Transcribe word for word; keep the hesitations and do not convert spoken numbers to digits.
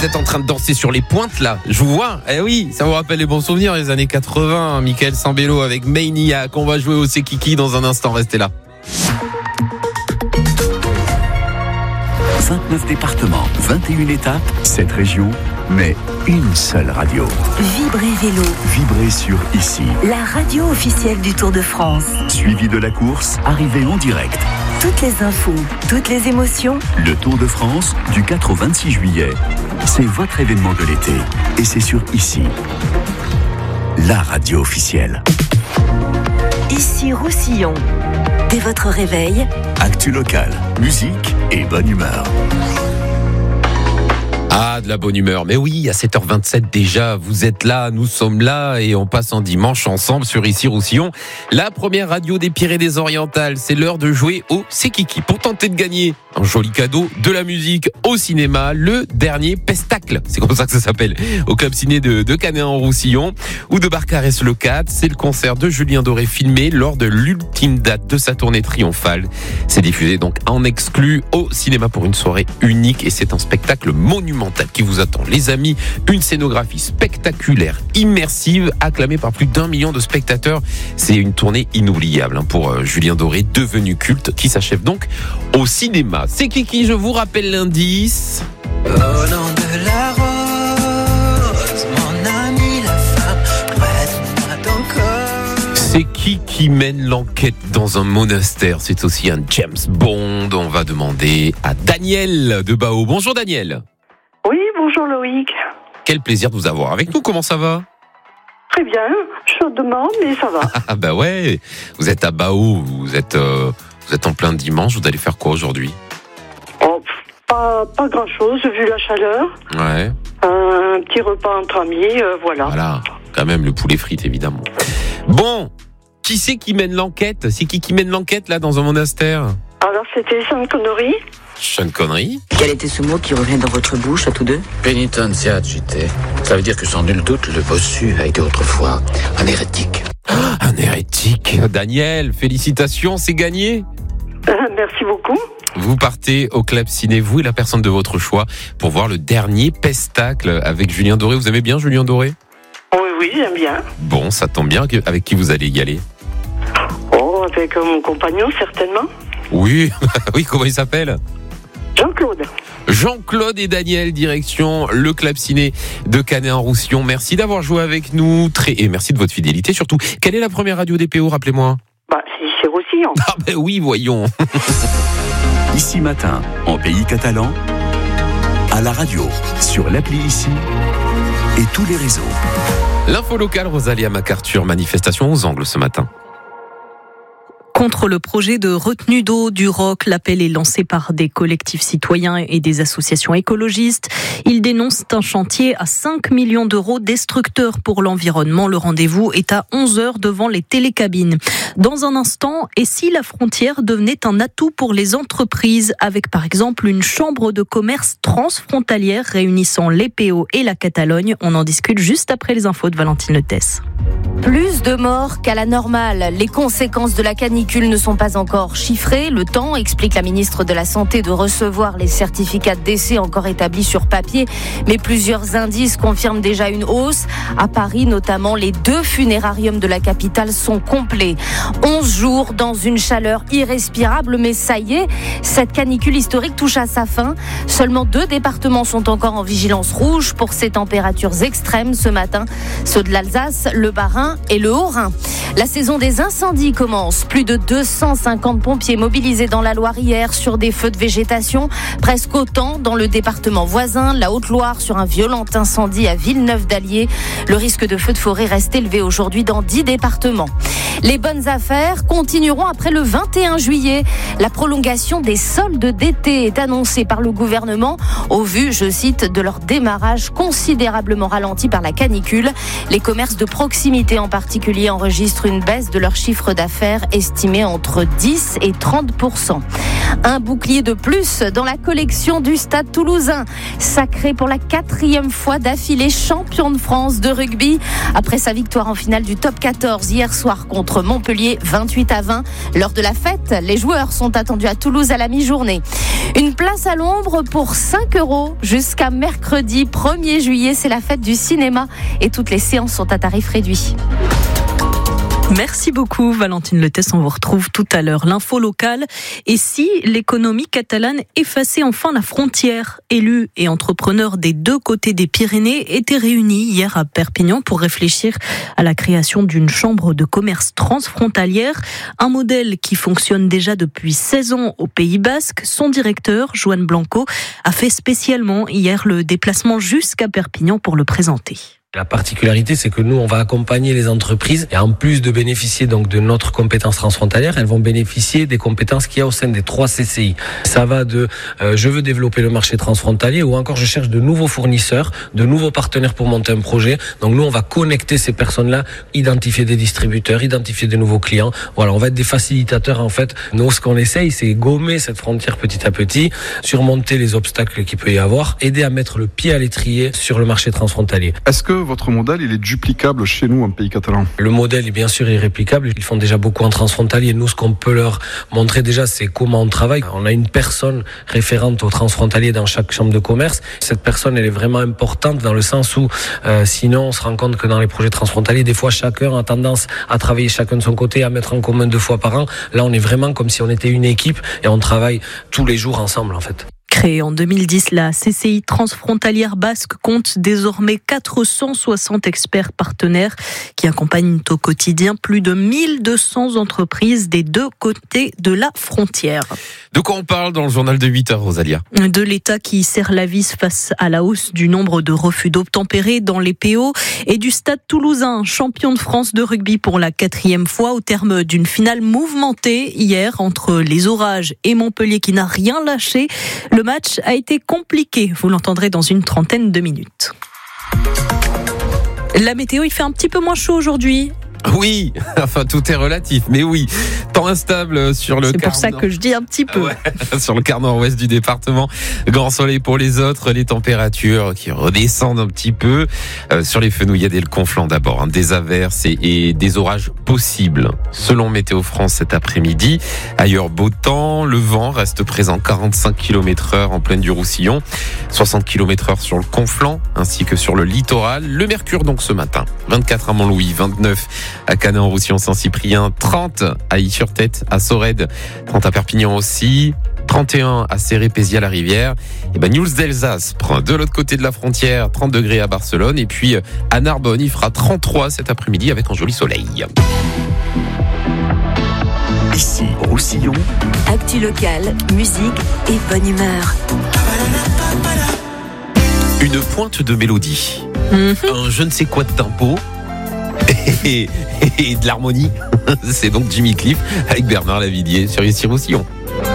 vous êtes en train de danser sur les pointes là. Je vous vois. Eh oui, ça vous rappelle les bons souvenirs les années quatre-vingts. Michael Sambello avec Maniac. On va jouer au C'est Kiki dans un instant. Restez là. vingt-neuf départements, vingt et une étapes, sept régions, mais une seule radio. Vibrez Vélo. Vibrez sur Ici. La radio officielle du Tour de France. Suivi de la course, arrivée en direct. Toutes les infos, toutes les émotions. Le Tour de France, du quatre au vingt-six juillet. C'est votre événement de l'été. Et c'est sur Ici. La radio officielle. Ici Roussillon. Dès votre réveil, actu local, musique et bonne humeur. Ah, de la bonne humeur. Mais oui, à sept heures vingt-sept déjà, vous êtes là, nous sommes là et on passe un dimanche ensemble sur Ici Roussillon. La première radio des Pyrénées-Orientales. C'est l'heure de jouer au C'est Kiki pour tenter de gagner un joli cadeau, de la musique au cinéma, le dernier pestacle. C'est comme ça que ça s'appelle. Au club ciné de, de Canet-en-Roussillon ou de Barcarès-le quatre. C'est le concert de Julien Doré filmé lors de l'ultime date de sa tournée triomphale. C'est diffusé donc en exclu au cinéma pour une soirée unique et c'est un spectacle monumental qui vous attend. Les amis, une scénographie spectaculaire, immersive, acclamée par plus d'un million de spectateurs. C'est une tournée inoubliable hein, pour euh, Julien Doré, devenu culte, qui s'achève donc au cinéma. C'est Kiki, je vous rappelle l'indice. Au nom de la rose, mon ami la femme, prête-moi ton corps. C'est qui qui mène l'enquête dans un monastère? C'est aussi un James Bond. On va demander à Daniel de Bao. Bonjour Daniel. Oui, bonjour Loïc. Quel plaisir de vous avoir avec nous, comment ça va? Très bien, chaudement, mais ça va. Ah bah ouais, vous êtes à Bao, vous êtes, euh, vous êtes en plein dimanche, vous allez faire quoi aujourd'hui? Oh, pas, pas grand-chose, vu la chaleur. Ouais. Euh, un petit repas entre amis, euh, voilà. Voilà, quand même le poulet frites évidemment. Bon, qui c'est qui mène l'enquête? C'est qui qui mène l'enquête là dans un monastère? Alors c'était Sean Connery. Sean Connery. Quel était ce mot qui revient dans votre bouche à tous deux? Penitentiagite. Ça veut dire que sans nul doute, le bossu a été autrefois un hérétique. Ah, un hérétique. Daniel, félicitations, c'est gagné. Euh, merci beaucoup. Vous partez au club ciné, vous et la personne de votre choix, pour voir le dernier pestacle avec Julien Doré. Vous aimez bien Julien Doré? Oui, oui, j'aime bien. Bon, ça tombe bien. Avec qui vous allez y aller? Oh, avec euh, mon compagnon, certainement. Oui, oui, comment il s'appelle? Jean-Claude. Jean-Claude et Daniel, direction le club ciné de Canet-en-Roussillon. Merci d'avoir joué avec nous. Très... Et merci de votre fidélité surtout. Quelle est la première radio des P O, rappelez-moi? Bah, c'est, c'est Roussillon. Ah ben oui, voyons. Ici matin, en pays catalan, à la radio, sur l'appli Ici et tous les réseaux. L'info locale, Rosalia MacArthur, manifestation aux Angles ce matin. Contre le projet de retenue d'eau du Roc, l'appel est lancé par des collectifs citoyens et des associations écologistes. Ils dénoncent un chantier à cinq millions d'euros destructeur pour l'environnement. Le rendez-vous est à onze heures devant les télécabines. Dans un instant, et si la frontière devenait un atout pour les entreprises, avec par exemple une chambre de commerce transfrontalière réunissant les P O et la Catalogne? On en discute juste après les infos de Valentine Lettès. Plus de morts qu'à la normale. Les conséquences de la canicule ne sont pas encore chiffrées. Le temps, explique la ministre de la Santé, de recevoir les certificats de décès encore établis sur papier. Mais plusieurs indices confirment déjà une hausse. À Paris, notamment, les deux funérariums de la capitale sont complets. onze jours dans une chaleur irrespirable, mais ça y est, cette canicule historique touche à sa fin. Seulement deux départements sont encore en vigilance rouge pour ces températures extrêmes ce matin. Ceux de l'Alsace, le Bas-Rhin et le Haut-Rhin. La saison des incendies commence. Plus de deux cent cinquante pompiers mobilisés dans la Loire hier sur des feux de végétation. Presque autant dans le département voisin, la Haute-Loire, sur un violent incendie à Villeneuve-d'Allier. Le risque de feu de forêt reste élevé aujourd'hui dans dix départements. Les bonnes affaires continueront après le vingt et un juillet. La prolongation des soldes d'été est annoncée par le gouvernement au vu, je cite, de leur démarrage considérablement ralenti par la canicule. Les commerces de proximité en particulier enregistrent une baisse de leur chiffre d'affaires estimé estimé entre dix et trente pour cent. Un bouclier de plus dans la collection du Stade Toulousain, sacré pour la quatrième fois d'affilée champion de France de rugby. Après sa victoire en finale du top quatorze hier soir contre Montpellier, vingt-huit à vingt. Lors de la fête, les joueurs sont attendus à Toulouse à la mi-journée. Une place à l'ombre pour cinq euros jusqu'à mercredi premier juillet. C'est la fête du cinéma et toutes les séances sont à tarif réduit. Merci beaucoup Valentine Letès, on vous retrouve tout à l'heure. L'info locale, et si l'économie catalane effaçait enfin la frontière? Élus et entrepreneurs des deux côtés des Pyrénées étaient réunis hier à Perpignan pour réfléchir à la création d'une chambre de commerce transfrontalière, un modèle qui fonctionne déjà depuis seize ans au Pays Basque. Son directeur, Joan Blanco, a fait spécialement hier le déplacement jusqu'à Perpignan pour le présenter. La particularité, c'est que nous, on va accompagner les entreprises et en plus de bénéficier donc de notre compétence transfrontalière, elles vont bénéficier des compétences qu'il y a au sein des trois C C I. Ça va de euh, je veux développer le marché transfrontalier ou encore je cherche de nouveaux fournisseurs, de nouveaux partenaires pour monter un projet. Donc nous, on va connecter ces personnes-là, identifier des distributeurs, identifier des nouveaux clients. Voilà, on va être des facilitateurs en fait. Nous, ce qu'on essaye, c'est gommer cette frontière petit à petit, surmonter les obstacles qu'il peut y avoir, aider à mettre le pied à l'étrier sur le marché transfrontalier. Est-ce que votre modèle, il est duplicable chez nous en pays catalan? Le modèle est bien sûr irréplicable. Ils font déjà beaucoup en transfrontalier. Nous, ce qu'on peut leur montrer déjà, c'est comment on travaille. On a une personne référente au transfrontalier dans chaque chambre de commerce. Cette personne, elle est vraiment importante dans le sens où, euh, sinon, on se rend compte que dans les projets transfrontaliers, des fois, chacun a tendance à travailler chacun de son côté, à mettre en commun deux fois par an. Là, on est vraiment comme si on était une équipe et on travaille tous les jours ensemble, en fait. Créée en deux mille dix, la C C I transfrontalière basque compte désormais quatre cent soixante experts partenaires qui accompagnent au quotidien plus de mille deux cents entreprises des deux côtés de la frontière. De quoi on parle dans le journal de huit heures, Rosalia? De l'État qui serre la vis face à la hausse du nombre de refus d'obtempérer dans les P O et du Stade Toulousain, champion de France de rugby pour la quatrième fois au terme d'une finale mouvementée hier entre les orages et Montpellier qui n'a rien lâché. Le match a été compliqué, vous l'entendrez dans une trentaine de minutes. La météo, il fait un petit peu moins chaud aujourd'hui. Oui, enfin tout est relatif, mais oui, temps instable sur le C'est quart pour ça nord. que je dis un petit peu. Ouais, sur le quart nord-ouest du département, grand soleil pour les autres, les températures qui redescendent un petit peu. Euh, sur les fenouillades et le Conflent d'abord, hein, des averses et, et des orages possibles. Selon Météo France cet après-midi, ailleurs beau temps, le vent reste présent quarante-cinq kilomètres heure en plaine du Roussillon, soixante kilomètres heure sur le Conflent ainsi que sur le littoral. Le mercure donc ce matin, vingt-quatre à Montlouis, vingt-neuf à Cannes, Roussillon, Saint-Cyprien, trente à Is-sur-Tête, à Sorède, trente à Perpignan aussi, trente et un à Céré-Péziat-la-Rivière. Et ben News d'Alsace prend de l'autre côté de la frontière, trente degrés à Barcelone. Et puis à Narbonne, il fera trente-trois cet après-midi avec un joli soleil. Ici, Roussillon. Actu locale, musique et bonne humeur. Une pointe de mélodie, Mm-hmm. un je ne sais quoi de tempo et, et de l'harmonie. C'est donc Jimmy Cliff avec Bernard Lavillier sur Ici Roussillon.